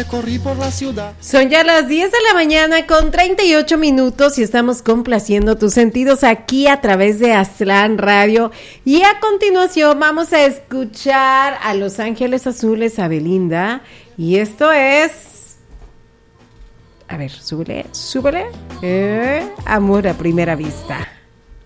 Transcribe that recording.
corrí por la ciudad. Son ya las 10 de la mañana con 38 minutos y estamos complaciendo tus sentidos aquí a través de Aztlán Radio. Y a continuación vamos a escuchar a Los Ángeles Azules, a Belinda. Y esto es... A ver, súbele. Amor a primera vista.